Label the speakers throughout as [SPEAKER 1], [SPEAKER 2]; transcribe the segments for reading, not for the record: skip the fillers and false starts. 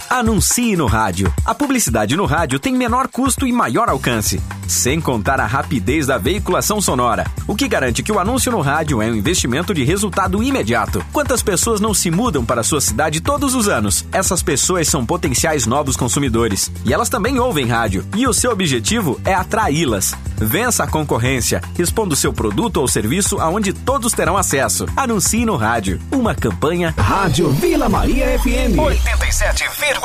[SPEAKER 1] Anuncie no rádio. A publicidade no rádio tem menor custo e maior alcance, sem contar a rapidez da veiculação sonora, o que garante que o anúncio no rádio é um investimento de resultado imediato. Quantas pessoas não se mudam para a sua cidade todos os anos? Essas pessoas são potenciais novos consumidores e elas também ouvem rádio. E o seu objetivo é atraí-las. Vença a concorrência. Responda o seu produto ou serviço aonde todos terão acesso. Anuncie no rádio. Uma campanha
[SPEAKER 2] Rádio Vila Maria FM
[SPEAKER 3] 87,9.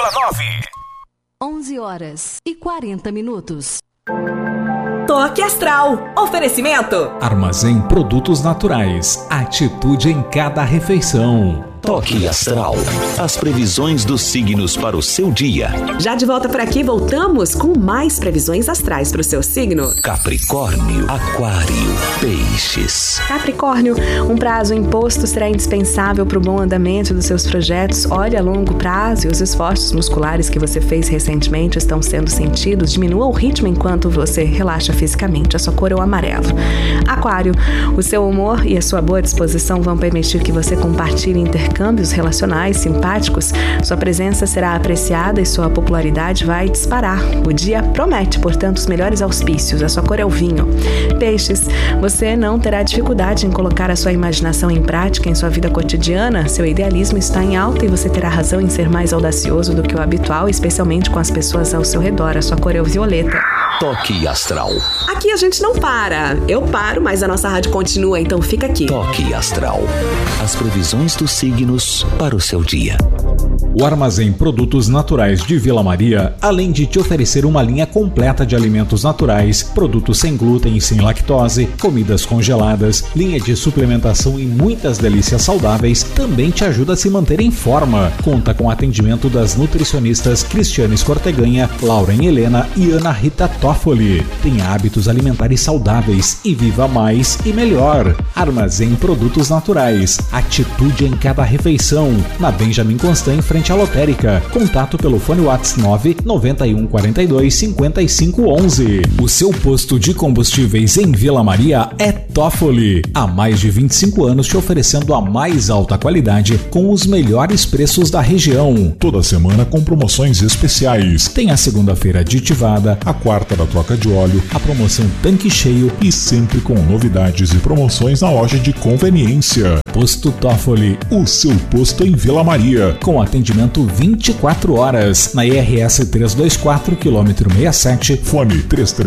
[SPEAKER 4] 11h40.
[SPEAKER 5] Toque Astral. Oferecimento.
[SPEAKER 6] Armazém Produtos Naturais. Atitude em cada refeição.
[SPEAKER 2] Toque Astral. As previsões dos signos para o seu dia.
[SPEAKER 5] Já de volta por aqui, voltamos com mais previsões astrais para o seu signo.
[SPEAKER 2] Capricórnio, Aquário, Peixes.
[SPEAKER 5] Capricórnio, um prazo imposto será indispensável para o bom andamento dos seus projetos. Olhe a longo prazo e os esforços musculares que você fez recentemente estão sendo sentidos. Diminua o ritmo enquanto você relaxa fisicamente. A sua cor é o amarelo. Aquário, o seu humor e a sua boa disposição vão permitir que você compartilhe intercâmbios relacionais simpáticos. Sua presença será apreciada e sua popularidade vai disparar. O dia promete, portanto, os melhores auspícios. A sua cor é o vinho. Peixes, você não terá dificuldade em colocar a sua imaginação em prática em sua vida cotidiana. Seu idealismo está em alta e você terá razão em ser mais audacioso do que o habitual, especialmente com as pessoas ao seu redor. A sua cor é o violeta.
[SPEAKER 2] Toque Astral.
[SPEAKER 5] Aqui a gente não para. Eu paro, mas a nossa rádio continua, então fica aqui.
[SPEAKER 2] Toque Astral. As previsões dos signos para o seu dia.
[SPEAKER 6] O Armazém Produtos Naturais de Vila Maria, além de te oferecer uma linha completa de alimentos naturais, produtos sem glúten e sem lactose, comidas congeladas, linha de suplementação e muitas delícias saudáveis, também te ajuda a se manter em forma. Conta com atendimento das nutricionistas Cristiane Escorteganha, Lauren Helena e Ana Rita Toffoli. Tenha hábitos alimentares saudáveis e viva mais e melhor. Armazém Produtos Naturais. Atitude em cada refeição. Na Benjamin Constant, em frente à lotérica. Contato pelo fone WhatsApp 991425511. O seu posto de combustíveis em Vila Maria é Toffoli. Há mais de 25 anos te oferecendo a mais alta qualidade com os melhores preços da região.
[SPEAKER 7] Toda semana com promoções especiais.
[SPEAKER 6] Tem a segunda-feira aditivada,
[SPEAKER 7] a quarta da troca de óleo,
[SPEAKER 6] a promoção tanque cheio
[SPEAKER 7] e sempre com novidades e promoções na loja de conveniência.
[SPEAKER 6] Posto Toffoli,
[SPEAKER 7] o seu posto em Vila Maria.
[SPEAKER 6] Com atendimento 24 horas. Na IRS 324, quilômetro 67.
[SPEAKER 7] Fone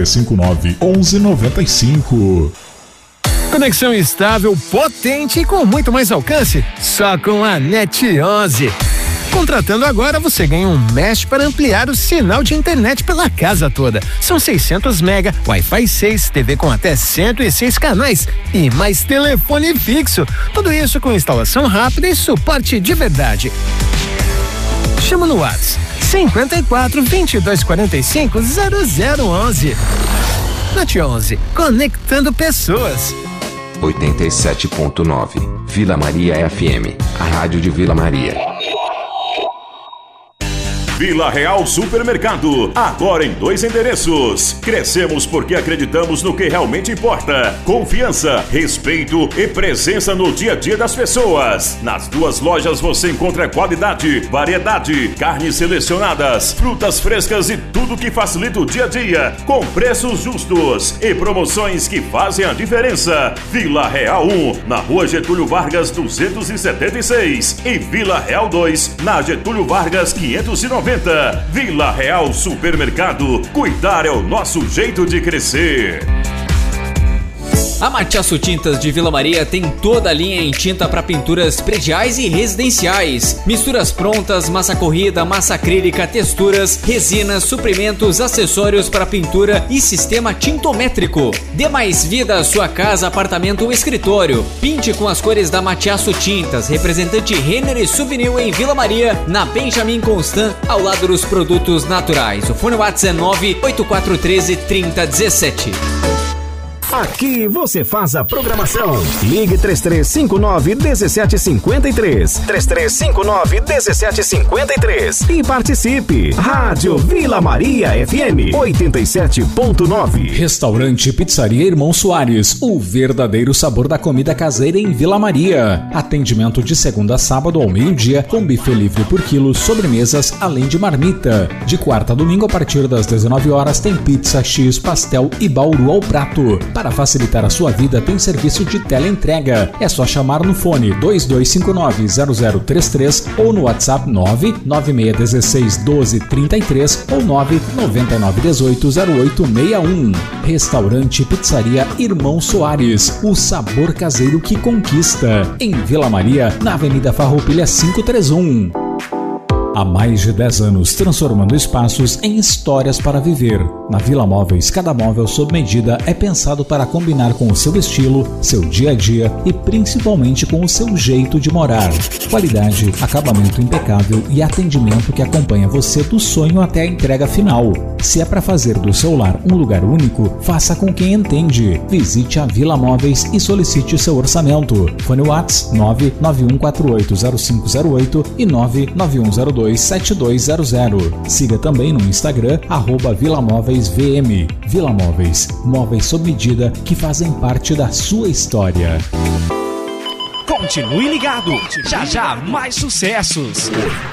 [SPEAKER 7] 3359-1195.
[SPEAKER 3] Conexão estável, potente e com muito mais alcance. Só com a NET 11. Contratando agora, você ganha um mesh para ampliar o sinal de internet pela casa toda. São 600 mega, Wi-Fi 6, TV com até 106 canais e mais telefone fixo. Tudo isso com instalação rápida e suporte de verdade. Chama no WhatsApp 54 22 45 0011. NET 11, conectando pessoas.
[SPEAKER 8] 87.9 Vila Maria FM, a rádio de Vila Maria.
[SPEAKER 9] Vila Real Supermercado, agora em 2 endereços. Crescemos porque acreditamos no que realmente importa: confiança, respeito e presença no dia a dia das pessoas. Nas 2 lojas você encontra qualidade, variedade, carnes selecionadas, frutas frescas e tudo que facilita o dia a dia, com preços justos e promoções que fazem a diferença. Vila Real 1, na Rua Getúlio Vargas 276 e Vila Real 2, na Getúlio Vargas 590. Vila Real Supermercado. Cuidar é o nosso jeito de crescer.
[SPEAKER 10] A Matiaço Tintas de Vila Maria tem toda a linha em tinta para pinturas prediais e residenciais. Misturas prontas, massa corrida, massa acrílica, texturas, resinas, suprimentos, acessórios para pintura e sistema tintométrico. Dê mais vida à sua casa, apartamento ou escritório. Pinte com as cores da Matiaço Tintas, representante Renner e Souvenir em Vila Maria, na Benjamin Constant, ao lado dos produtos naturais. O fone WhatsApp é 98413 3017.
[SPEAKER 11] Aqui você faz a programação. Ligue 3359-1753. 3359-1753. E participe. Rádio Vila Maria FM 87.9.
[SPEAKER 6] Restaurante Pizzaria Irmão Soares. O verdadeiro sabor da comida caseira em Vila Maria. Atendimento de segunda a sábado ao meio-dia, com buffet livre por quilo, sobremesas, além de marmita. De quarta a domingo, a partir das 19 horas, tem pizza, X, pastel e bauru ao prato. Para facilitar a sua vida, tem serviço de teleentrega. É só chamar no fone 2259-0033 ou no WhatsApp 996161233 ou 999180861. Restaurante Pizzaria Irmão Soares. O sabor caseiro que conquista. Em Vila Maria, na Avenida Farroupilha 531. Há mais de 10 anos, transformando espaços em histórias para viver. Na Vila Móveis, cada móvel sob medida é pensado para combinar com o seu estilo, seu dia a dia e principalmente com o seu jeito de morar. Qualidade, acabamento impecável e atendimento que acompanha você do sonho até a entrega final. Se é para fazer do seu lar um lugar único, faça com quem entende. Visite a Vila Móveis e solicite seu orçamento. Fone WhatsApp 991480508 e 991027200. Siga também no Instagram @VilaMóveisVM. Vila Móveis, móveis sob medida que fazem parte da sua história.
[SPEAKER 11] Continue ligado. Já mais sucessos.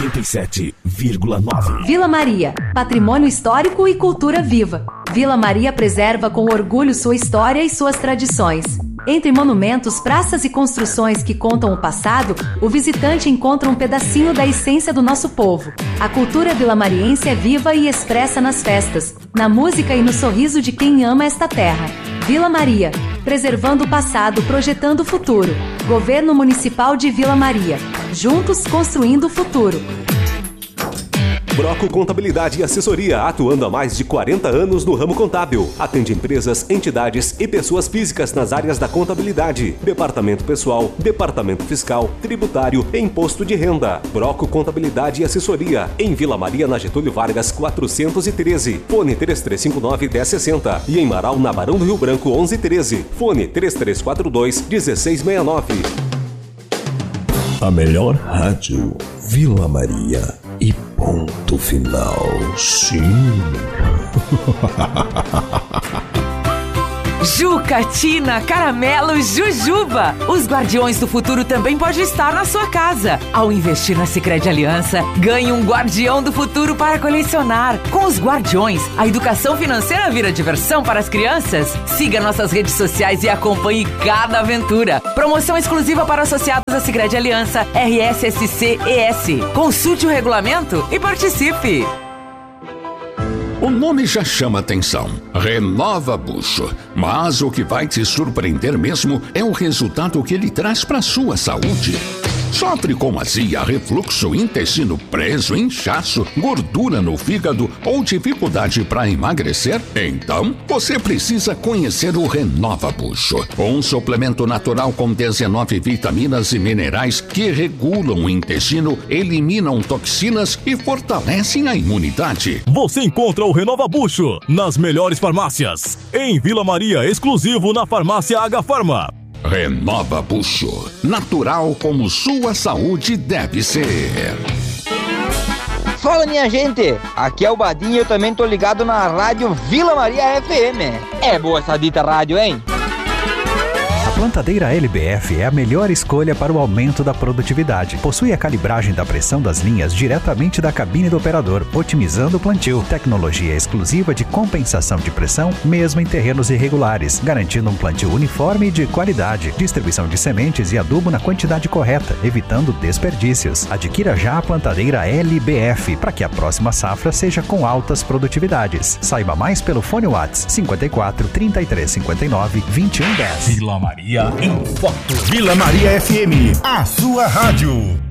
[SPEAKER 11] 87,9.
[SPEAKER 4] Vila Maria, patrimônio histórico e cultura viva. Vila Maria preserva com orgulho sua história e suas tradições. Entre monumentos, praças e construções que contam o passado, o visitante encontra um pedacinho da essência do nosso povo. A cultura vilamariense é viva e expressa nas festas, na música e no sorriso de quem ama esta terra. Vila Maria, preservando o passado, projetando o futuro. Governo Municipal de Vila Maria. Juntos construindo o futuro.
[SPEAKER 12] Broco Contabilidade e Assessoria, atuando há mais de 40 anos no ramo contábil. Atende empresas, entidades e pessoas físicas nas áreas da contabilidade, departamento pessoal, departamento fiscal, tributário e imposto de renda. Broco Contabilidade e Assessoria, em Vila Maria, na Getúlio Vargas 413. Fone 3359-1060 e em Marau, na Barão do Rio Branco 1113. Fone 3342-1669.
[SPEAKER 13] A melhor rádio, Vila Maria. E ponto final. Sim.
[SPEAKER 14] Juca, Tina, Caramelo, Jujuba. Os Guardiões do Futuro também pode estar na sua casa. Ao investir na Sicredi Aliança, ganhe um Guardião do Futuro para colecionar. Com os Guardiões, a educação financeira vira diversão para as crianças. Siga nossas redes sociais e acompanhe cada aventura. Promoção exclusiva para associados à Sicredi Aliança RSSC-ES. Consulte o regulamento e participe.
[SPEAKER 15] O nome já chama atenção, Renova Bucho, mas o que vai te surpreender mesmo é o resultado que ele traz para a sua saúde. Sofre com azia, refluxo, intestino preso, inchaço, gordura no fígado ou dificuldade para emagrecer? Então, você precisa conhecer o Renova Bucho, um suplemento natural com 19 vitaminas e minerais que regulam o intestino, eliminam toxinas e fortalecem a imunidade.
[SPEAKER 16] Você encontra o Renova Bucho nas melhores farmácias. Em Vila Maria, exclusivo na Farmácia H Farma.
[SPEAKER 15] Renova Bucho, natural como sua saúde deve ser.
[SPEAKER 17] Fala, minha gente, aqui é o Badinho e eu também tô ligado na rádio Vila Maria FM. É boa essa dita rádio, hein?
[SPEAKER 18] A plantadeira LBF é a melhor escolha para o aumento da produtividade. Possui a calibragem da pressão das linhas diretamente da cabine do operador, otimizando o plantio. Tecnologia exclusiva de compensação de pressão, mesmo em terrenos irregulares, garantindo um plantio uniforme e de qualidade. Distribuição de sementes e adubo na quantidade correta, evitando desperdícios. Adquira já a plantadeira LBF, para que a próxima safra seja com altas produtividades. Saiba mais pelo fone WhatsApp 54 33 59 21 10.
[SPEAKER 16] Vila Maria em foto. Vila Maria FM, a sua rádio.